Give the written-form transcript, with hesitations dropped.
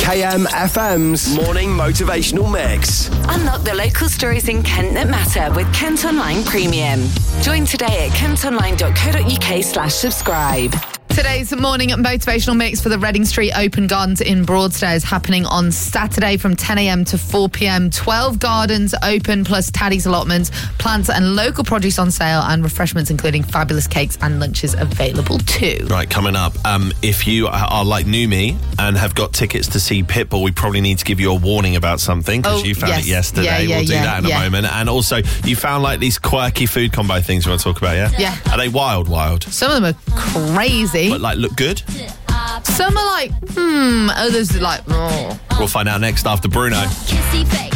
KM FM's Morning Motivational Mix. Unlock the local stories in Kent that matter with Kent Online Premium. Join today at kentonline.co.uk/subscribe. Today's morning motivational mix for the Reading Street Open Gardens in Broadstairs happening on Saturday from 10 a.m. to 4 p.m. 12 gardens open, plus Taddy's allotments, plants and local produce on sale, and refreshments including fabulous cakes and lunches available too. Right, coming up, if you are like New Me and have got tickets to see Pitbull, we probably need to give you a warning about something, because you found it yesterday. We'll do that in a moment. And also, you found like these quirky food combo things you want to talk about, yeah? Yeah. Are they wild? Some of them are crazy. But like look good? Some are like, others are like, oh. We'll find out next after Bruno. Kissy face.